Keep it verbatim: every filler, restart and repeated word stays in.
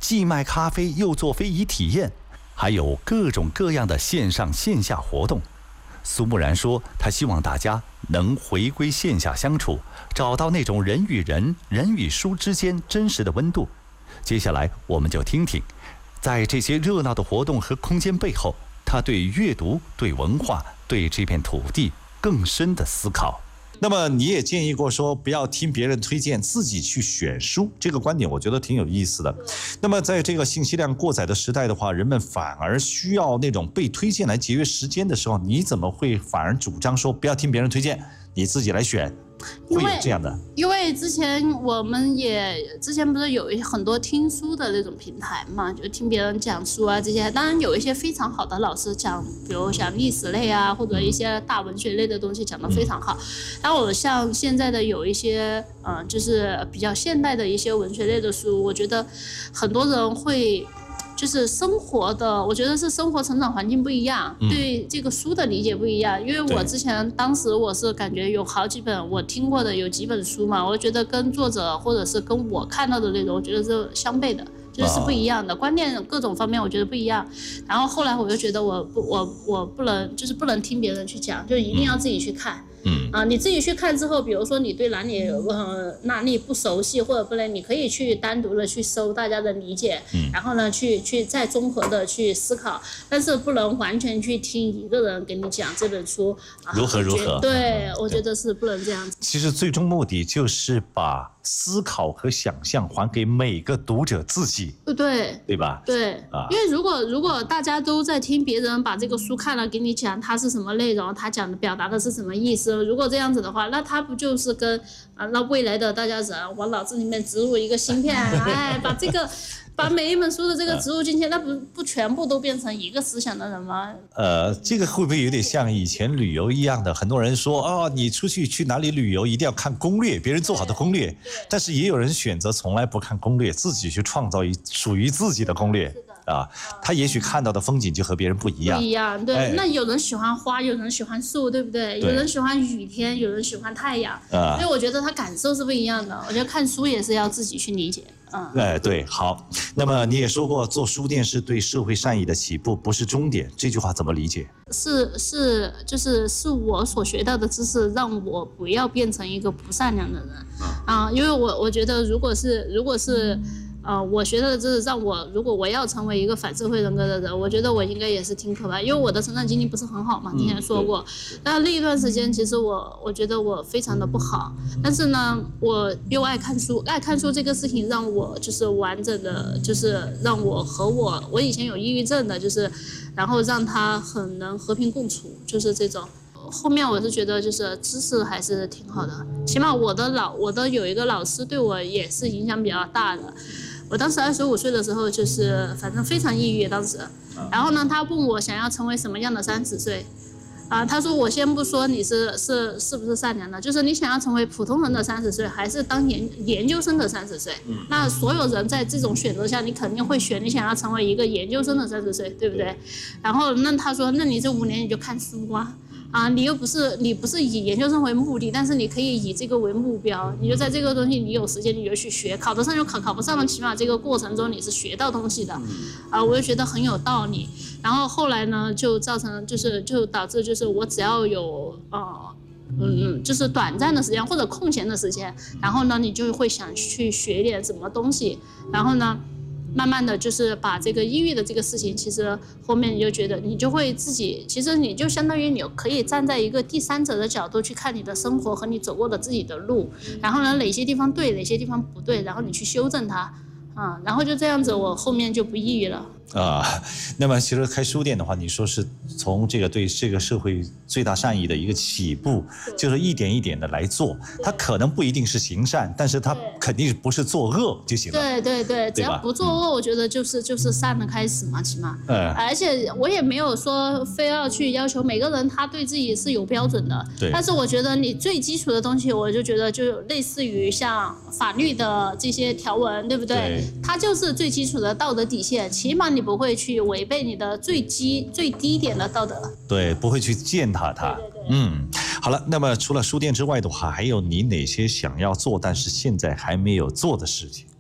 既卖咖啡又做非遗体验，还有各种各样的线上线下活动。苏木然说，他希望大家能回归线下相处，找到那种人与人、人与书之间真实的温度。接下来我们就听听，在这些热闹的活动和空间背后，他对阅读、对文化、对这片土地更深的思考。 那么你也建议过说不要听别人推荐，自己去选书，这个观点我觉得挺有意思的。那么在这个信息量过载的时代的话，人们反而需要那种被推荐来节约时间的时候，你怎么会反而主张说不要听别人推荐，你自己来选？会有这样的， 因为之前我们也之前不是有很多听书的那种平台嘛，就听别人讲书啊这些。当然有一些非常好的老师讲，比如讲历史类啊，或者一些大文学类的东西讲得非常好。然后我像现在的有一些嗯、呃，就是比较现代的一些文学类的书，我觉得很多人会。就是生活的，我觉得是生活成长环境不一样，嗯、对这个书的理解不一样。因为我之前当时我是感觉有好几本我听过的有几本书嘛，我觉得跟作者或者是跟我看到的内容，我觉得是相悖的。就是不一样的观念，各种方面我觉得不一样。然后后来我就觉得我不我我不能就是不能听别人去讲，就一定要自己去看。嗯啊，你自己去看之后，比如说你对哪里呃哪里不熟悉或者不能，你可以去单独的去搜大家的理解，嗯、然后呢去去再综合的去思考，但是不能完全去听一个人给你讲这本书、啊、 如何如何。 对，我觉得是不能这样子。 其实最终目的就是把思考和想象还给每个读者自己， 对对吧？ 对，啊、因为如果如果大家都在听别人把这个书看了给你讲它是什么内容，他讲的表达的是什么意思，如果这样子的话，那他不就是跟啊那未来的大家人往脑子里面植入一个芯片，哎，把这个。把每一本书的这个植入进去，那不不全部都变成一个思想的人吗？ 呃，这个会不会有点像以前旅游一样的？很多人说哦，你出去去哪里旅游一定要看攻略，别人做好的攻略。但是也有人选择从来不看攻略，自己去创造一属于自己的攻略。啊，他也许看到的风景就和别人不一样。 不一样，对。哎、那有人喜欢花，有人喜欢树，对不对？对，有人喜欢雨天，有人喜欢太阳。啊，所以我觉得他感受是不一样的。我觉得看书也是要自己去理解。嗯， 哎，对，好。那么你也说过，做书店是对社会善意的起步，不是终点。这句话怎么理解？ 是是，就是是我所学到的知识，让我不要变成一个不善良的人。啊，因为我我觉得，如果是如果是。呃，我学的知识让我，如果我要成为一个反社会人格的人，我觉得我应该也是挺可怕，因为我的成长经历不是很好嘛，之前说过。但那一段时间，其实我我觉得我非常的不好，但是呢，我又爱看书，爱看书这个事情让我就是完整的，就是让我和我，我以前有抑郁症的，就是然后让他很能和平共处，就是这种。后面我是觉得就是知识还是挺好的，起码我的老我的有一个老师对我也是影响比较大的。我当时二十五岁的时候，就是反正非常抑郁当时。然后呢，他问我想要成为什么样的三十岁，啊，他说我先不说你是是是不是善良的，就是你想要成为普通人的三十岁，还是当研研究生的三十岁？那所有人在这种选择下，你肯定会选你想要成为一个研究生的三十岁，对不对？然后那他说，那你这五年你就看书啊。啊，你又不是你不是以研究生为目的，但是你可以以这个为目标，你就在这个东西，你有时间你就去学，考得上就考，考不上了，起码这个过程中你是学到东西的，啊，我就觉得很有道理。然后后来呢，就造成就是就导致就是我只要有呃嗯就是短暂的时间或者空闲的时间，然后呢你就会想去学点什么东西，然后呢。慢慢的就是把这个抑郁的这个事情，其实后面你就觉得你就会自己，其实你就相当于你可以站在一个第三者的角度去看你的生活和你走过的自己的路，然后呢哪些地方对，哪些地方不对，然后你去修正它，啊，然后就这样子，我后面就不抑郁了。 啊，那么其实开书店的话，你说是从这个对这个社会最大善意的一个起步，就是一点一点的来做，它可能不一定是行善，但是它肯定不是作恶就行了。 对对对，只要不作恶，我觉得就是就是善的开始嘛，起码。嗯。而且我也没有说非要去要求每个人他对自己是有标准的，对。但是我觉得你最基础的东西，我就觉得就类似于像法律的这些条文，对不对？对。它就是最基础的道德底线，起码你不会去违背你的最基最低点的道德， 对，不会去践踏它。对对对，嗯，好了，那么除了书店之外的话，还有你哪些想要做但是现在还没有做的事情？